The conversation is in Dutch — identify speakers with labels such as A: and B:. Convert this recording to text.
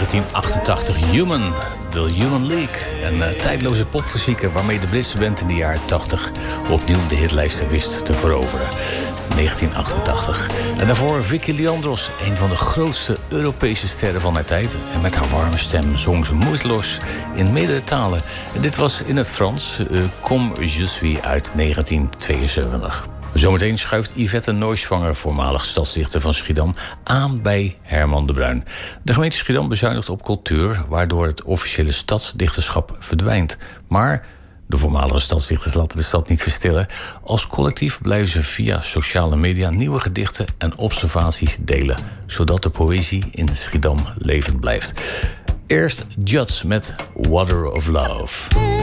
A: 1988, Human, The Human League. Een tijdloze popklassieker waarmee de Britse band in de jaren 80 opnieuw de hitlijsten wist te veroveren. 1988. En daarvoor Vicky Leandros, een van de grootste Europese sterren van haar tijd. En met haar warme stem zong ze moeiteloos in meerdere talen. En dit was in het Frans, Comme je suis uit 1972. Zometeen schuift Yvette Nooisvanger, voormalig stadsdichter van Schiedam, aan bij Herman de Bruin. De gemeente Schiedam bezuinigt op cultuur, waardoor het officiële stadsdichterschap verdwijnt. Maar de voormalige stadsdichters laten de stad niet verstillen. Als collectief blijven ze via sociale media nieuwe gedichten en observaties delen, zodat de poëzie in Schiedam levend blijft. Eerst Juts met Water of Love.